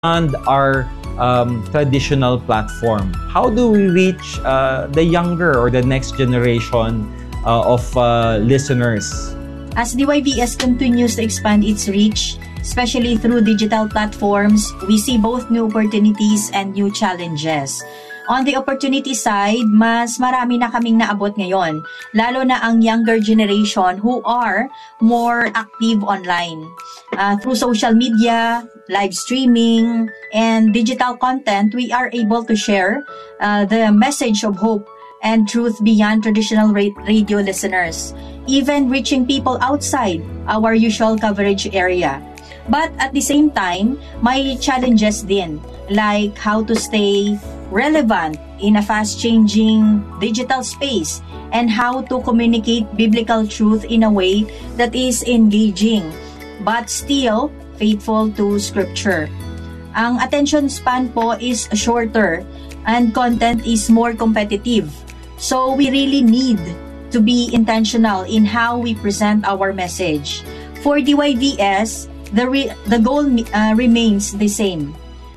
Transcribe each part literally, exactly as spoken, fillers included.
beyond our um, traditional platform. How do we reach uh, the younger or the next generation uh, of uh, listeners? As D Y V S continues to expand its reach, especially through digital platforms, we see both new opportunities and new challenges. On the opportunity side, mas marami na kaming naabot ngayon, lalo na ang younger generation who are more active online. Uh, through social media, live streaming, and digital content, we are able to share uh, the message of hope and truth beyond traditional ra- radio listeners, even reaching people outside our usual coverage area. But at the same time, may challenges din, like how to stay relevant in a fast-changing digital space and how to communicate biblical truth in a way that is engaging but still faithful to Scripture. Ang attention span po is shorter and content is more competitive. So we really need to be intentional in how we present our message. For D Y V S, the re- the goal uh, remains the same,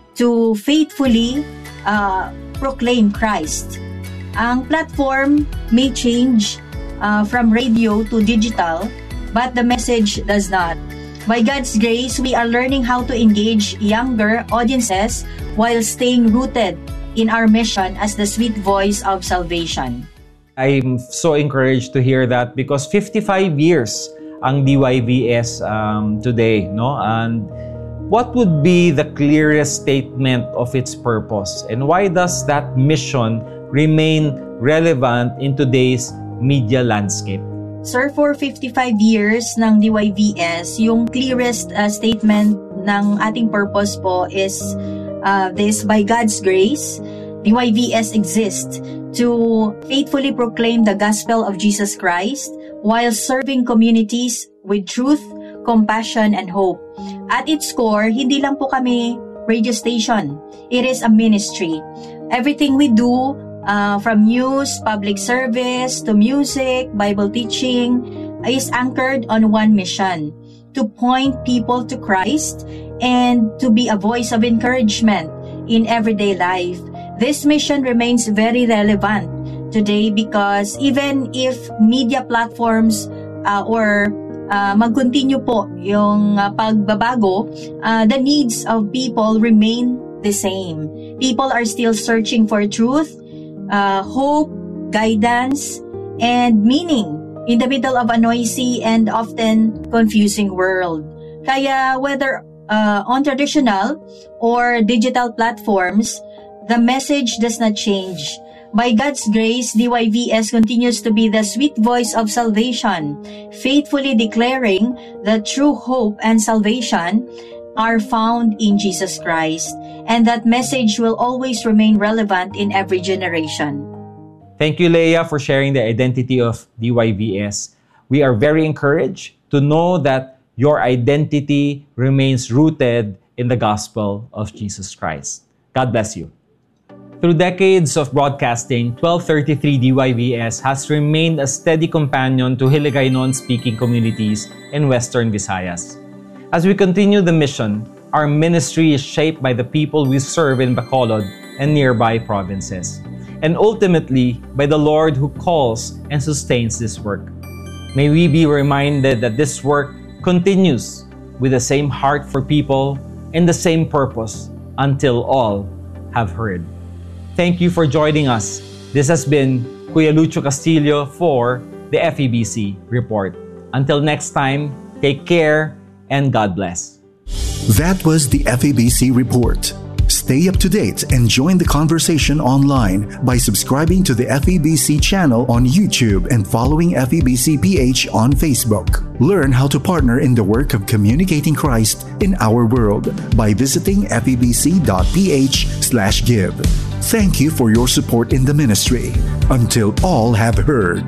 to faithfully uh, proclaim Christ. Ang platform may change uh, from radio to digital, but the message does not. By God's grace, we are learning how to engage younger audiences while staying rooted in our mission as the sweet voice of salvation. I'm so encouraged to hear that because fifty-five years ang D Y V S um, today, no? And what would be the clearest statement of its purpose? And why does that mission remain relevant in today's media landscape? Sir, for fifty-five years ng D Y V S, yung clearest uh, statement ng ating purpose po is uh, this: by God's grace, D Y V S exists to faithfully proclaim the gospel of Jesus Christ while serving communities with truth, compassion, and hope. At its core, hindi lang po kami radio station. It is a ministry. Everything we do, uh, from news, public service, to music, Bible teaching, is anchored on one mission: to point people to Christ and to be a voice of encouragement in everyday life. This mission remains very relevant today because even if media platforms uh, or uh, mag-continue po yung uh, pagbabago, uh, the needs of people remain the same. People are still searching for truth, uh, hope, guidance, and meaning in the middle of a noisy and often confusing world. Kaya whether uh, on traditional or digital platforms, the message does not change. By God's grace, D Y V S continues to be the sweet voice of salvation, faithfully declaring that true hope and salvation are found in Jesus Christ, and that message will always remain relevant in every generation. Thank you, Leah, for sharing the identity of D Y V S. We are very encouraged to know that your identity remains rooted in the gospel of Jesus Christ. God bless you. Through decades of broadcasting, twelve thirty-three D Y V S has remained a steady companion to Hiligaynon-speaking communities in Western Visayas. As we continue the mission, our ministry is shaped by the people we serve in Bacolod and nearby provinces, and ultimately by the Lord who calls and sustains this work. May we be reminded that this work continues with the same heart for people and the same purpose until all have heard. Thank you for joining us. This has been Kuya Lucho Castillo for the F E B C Report. Until next time, take care and God bless. That was the F E B C Report. Stay up to date and join the conversation online by subscribing to the F E B C channel on YouTube and following F E B C P H on Facebook. Learn how to partner in the work of communicating Christ in our world by visiting febc.ph slash give. Thank you for your support in the ministry. Until all have heard.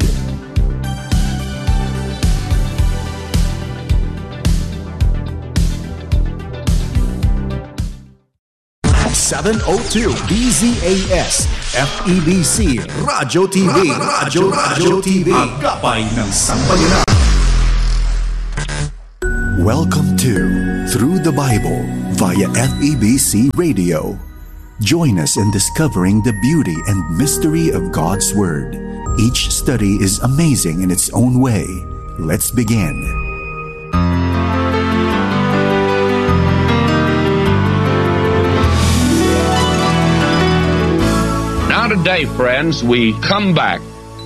seven oh two B Z A S F E B C Radyo T V. Radyo Radyo T V. Agapay ng Sambayanan. Welcome to Through the Bible via F E B C Radio. Join us in discovering the beauty and mystery of God's Word. Each study is amazing in its own way. Let's begin. Now today, friends, we come back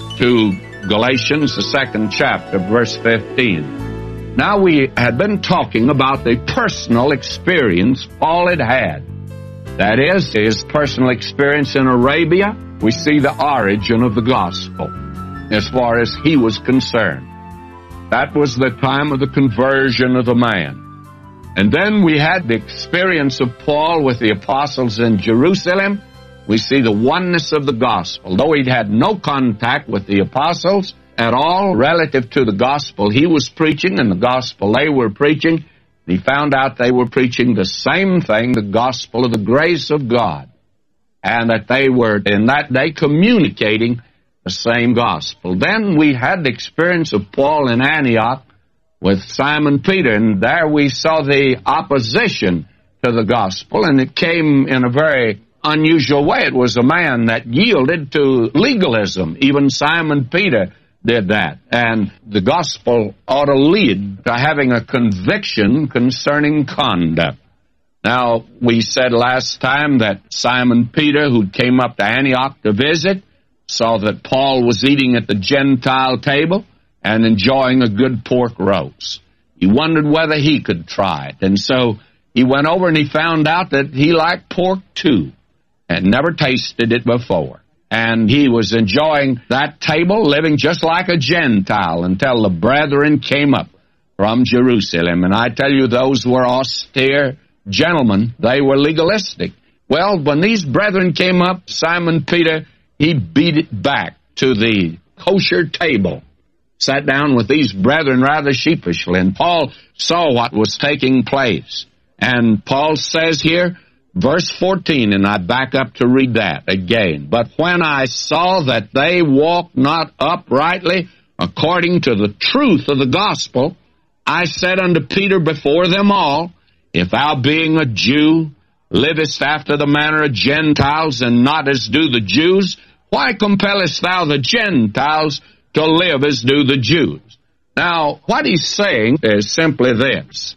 to Galatians, the second chapter, verse fifteen. Now we had been talking about the personal experience Paul had had. That is, his personal experience in Arabia. We see the origin of the gospel as far as he was concerned. That was the time of the conversion of the man. And then we had the experience of Paul with the apostles in Jerusalem. We see the oneness of the gospel. Though he'd had no contact with the apostles at all relative to the gospel he was preaching and the gospel they were preaching, he found out they were preaching the same thing, the gospel of the grace of God, and that they were, in that day, communicating the same gospel. Then we had the experience of Paul in Antioch with Simon Peter, and there we saw the opposition to the gospel, and it came in a very unusual way. It was a man that yielded to legalism. Even Simon Peter did that. And the gospel ought to lead to having a conviction concerning conduct. Now, we said last time that Simon Peter, who came up to Antioch to visit, saw that Paul was eating at the Gentile table and enjoying a good pork roast. He wondered whether he could try it. And so he went over and he found out that he liked pork too, and never tasted it before. And he was enjoying that table, living just like a Gentile, until the brethren came up from Jerusalem. And I tell you, those were austere gentlemen. They were legalistic. Well, when these brethren came up, Simon Peter, he beat it back to the kosher table, sat down with these brethren rather sheepishly. And Paul saw what was taking place. And Paul says here, verse fourteen, and I back up to read that again. But when I saw that they walked not uprightly according to the truth of the gospel, I said unto Peter before them all, if thou being a Jew livest after the manner of Gentiles, and not as do the Jews, why compellest thou the Gentiles to live as do the Jews? Now, what he's saying is simply this,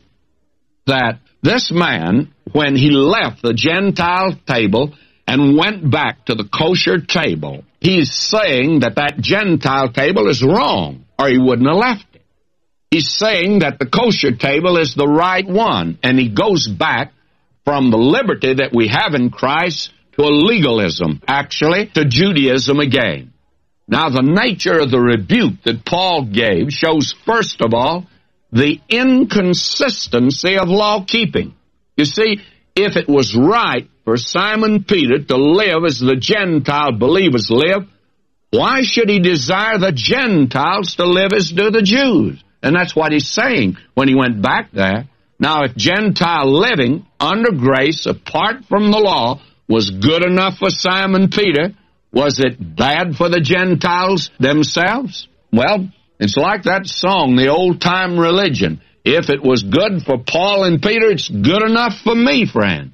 that this man, when he left the Gentile table and went back to the kosher table, he's saying that that Gentile table is wrong, or he wouldn't have left it. He's saying that the kosher table is the right one, and he goes back from the liberty that we have in Christ to a legalism, actually, to Judaism again. Now, the nature of the rebuke that Paul gave shows, first of all, the inconsistency of law-keeping. You see, if it was right for Simon Peter to live as the Gentile believers live, why should he desire the Gentiles to live as do the Jews? And that's what he's saying when he went back there. Now, if Gentile living under grace, apart from the law, was good enough for Simon Peter, was it bad for the Gentiles themselves? Well, it's like that song, the old-time religion. If it was good for Paul and Peter, it's good enough for me, friend.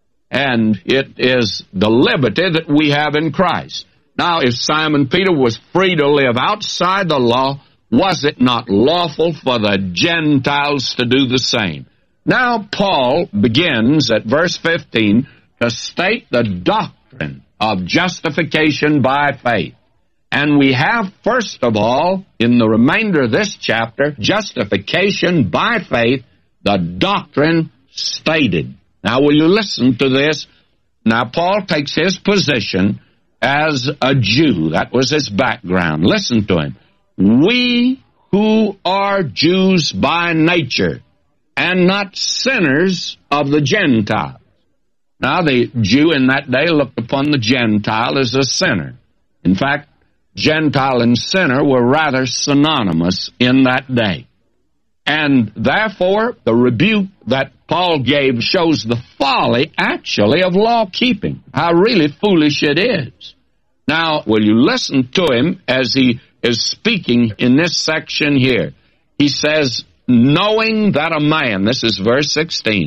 And it is the liberty that we have in Christ. Now, if Simon Peter was free to live outside the law, was it not lawful for the Gentiles to do the same? Now, Paul begins at verse fifteen to state the doctrine of justification by faith. And we have, first of all, in the remainder of this chapter, justification by faith, the doctrine stated. Now, will you listen to this? Now, Paul takes his position as a Jew. That was his background. Listen to him. We who are Jews by nature, and not sinners of the Gentiles. Now, the Jew in that day looked upon the Gentile as a sinner. In fact, Gentile and sinner were rather synonymous in that day. And therefore, the rebuke that Paul gave shows the folly, actually, of law-keeping, how really foolish it is. Now, will you listen to him as he is speaking in this section here? He says, knowing that a man, this is verse sixteen,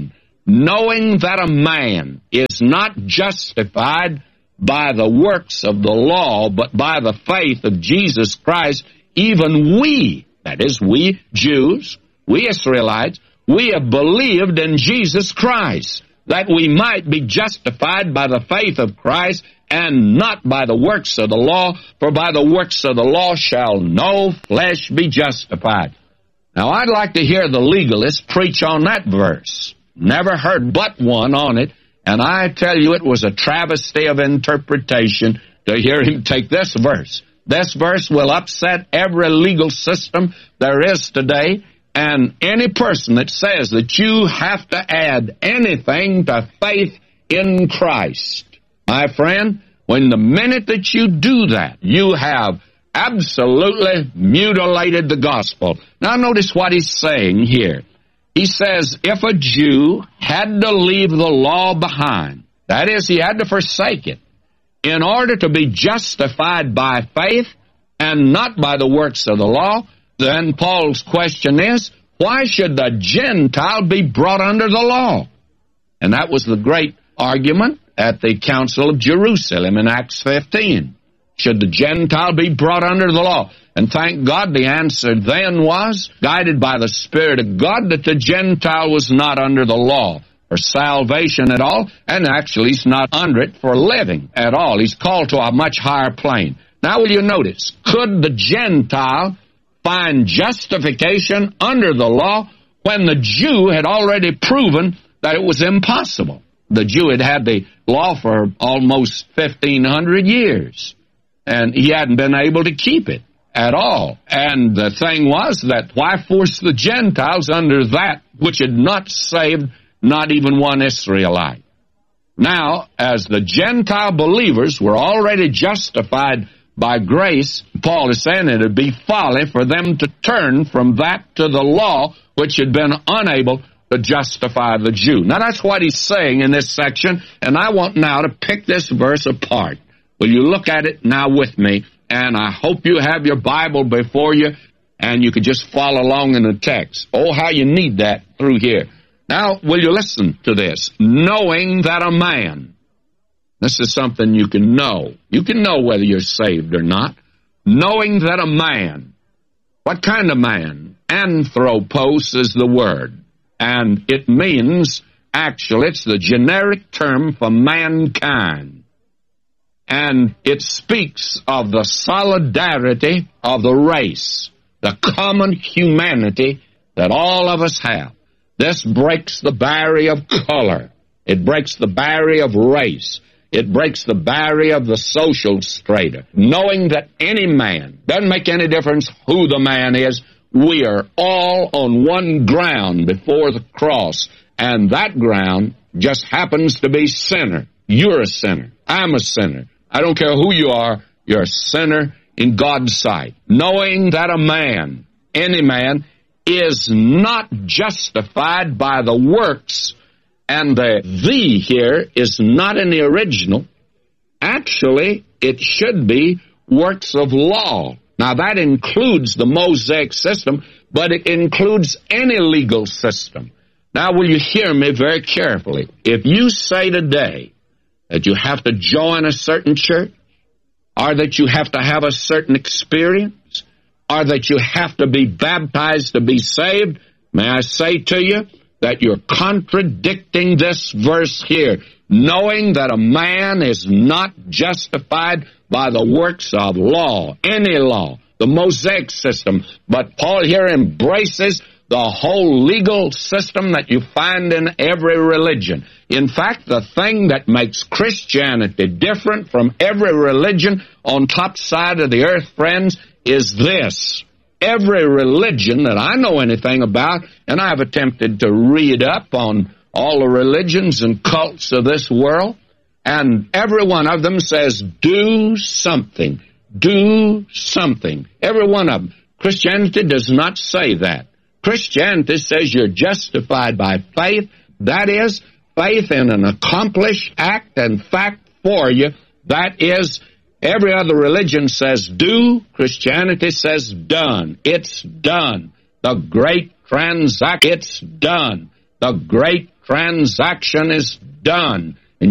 knowing that a man is not justified by the works of the law, but by the faith of Jesus Christ, even we, that is, we Jews, we Israelites, we have believed in Jesus Christ, that we might be justified by the faith of Christ and not by the works of the law, for by the works of the law shall no flesh be justified. Now, I'd like to hear the legalists preach on that verse. Never heard but one on it, and I tell you it was a travesty of interpretation to hear him take this verse. This verse will upset every legal system there is today, and any person that says that you have to add anything to faith in Christ, my friend, when the minute that you do that, you have absolutely mutilated the gospel. Now notice what he's saying here. He says, if a Jew had to leave the law behind, that is, he had to forsake it, in order to be justified by faith and not by the works of the law, then Paul's question is, why should the Gentile be brought under the law? And that was the great argument at the Council of Jerusalem in Acts fifteen. Should the Gentile be brought under the law? And thank God the answer then was, guided by the Spirit of God, that the Gentile was not under the law for salvation at all, and actually he's not under it for living at all. He's called to a much higher plane. Now will you notice, could the Gentile find justification under the law when the Jew had already proven that it was impossible? The Jew had had the law for almost fifteen hundred years, and he hadn't been able to keep it at all. And the thing was that why force the Gentiles under that which had not saved not even one Israelite? Now, as the Gentile believers were already justified by grace, Paul is saying it would be folly for them to turn from that to the law which had been unable to justify the Jew. Now that's what he's saying in this section, and I want now to pick this verse apart. Will you look at it now with me? And I hope you have your Bible before you, and you can just follow along in the text. Oh, how you need that through here. Now, will you listen to this? Knowing that a man, this is something you can know. You can know whether you're saved or not. Knowing that a man, what kind of man? Anthropos is the word. And it means, actually, it's the generic term for mankind. And it speaks of the solidarity of the race, the common humanity that all of us have. This breaks the barrier of color. It breaks the barrier of race. It breaks the barrier of the social strata. Knowing that any man, doesn't make any difference who the man is, we are all on one ground before the cross, and that ground just happens to be sinner. You're a sinner. I'm a sinner. I don't care who you are, you're a sinner in God's sight. Knowing that a man, any man, is not justified by the works, and the "the" here is not in the original. Actually, it should be works of law. Now, that includes the Mosaic system, but it includes any legal system. Now, will you hear me very carefully? If you say today that you have to join a certain church, or that you have to have a certain experience, or that you have to be baptized to be saved, may I say to you that you're contradicting this verse here, knowing that a man is not justified by the works of law, any law, the Mosaic system. But Paul here embraces the whole legal system that you find in every religion. In fact, the thing that makes Christianity different from every religion on top side of the earth, friends, is this. Every religion that I know anything about, and I've attempted to read up on all the religions and cults of this world, and every one of them says, do something, do something. Every one of them. Christianity does not say that. Christianity says you're justified by faith. That is, faith in an accomplished act and fact for you. That is, every other religion says do. Christianity says done. It's done. The great transaction. It's done. The great transaction is done.